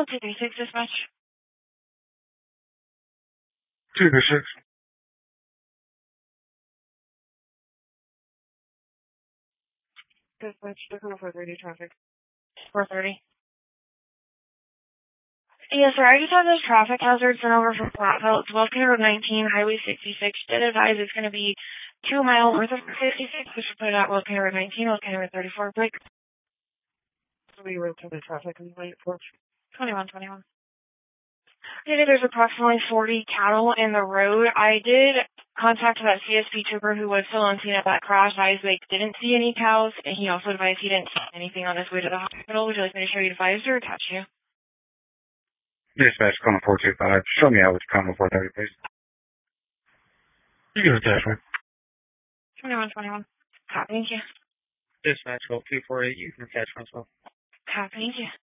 Call 236 dispatch. 236. Dispatch, Dakota 430 traffic. 430. Yes, sir. I just have this traffic hazard sent over from Platteville. It's Wilkins Road 19, Highway 66. Did advise it's going to be 2 miles north of 56. We should put it at Wilkins Road 19, Wilkins Road 34. Break. We were to the traffic and wait for 21. There's approximately 40 cattle in the road. I did contact that CSP trooper who was still on scene at that crash. I didn't see any cows, and he also advised he didn't see anything on his way to the hospital. Would you like me to show you the advised or attach you? Dispatch, calling 425. Show me out with the Common 430, please. You can attach me. 21. Copy, thank you. Dispatch, call 248. You can attach myself. Copy, thank you.